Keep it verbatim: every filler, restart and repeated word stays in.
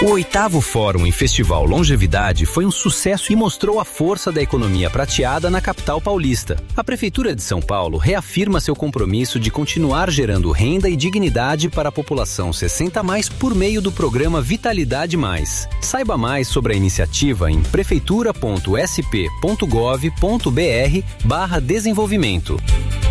O oitavo Fórum e Festival Longevidade foi um sucesso e mostrou a força da economia prateada na capital paulista. A Prefeitura de São Paulo reafirma seu compromisso de continuar gerando renda e dignidade para a população sessenta mais por meio do programa Vitalidade Mais. Saiba mais sobre a iniciativa em prefeitura ponto s p ponto gov ponto b r barra desenvolvimento.